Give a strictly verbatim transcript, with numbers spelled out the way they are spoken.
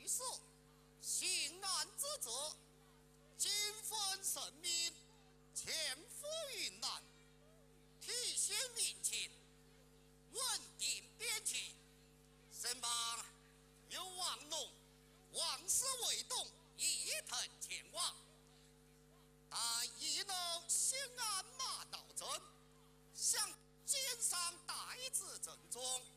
去世，幸难之责，今分神命，前赴云南，体现民情，稳定边境。身旁有王龙、王氏为动，一同前往。但一路先鞍马到阵，向肩上带子正中。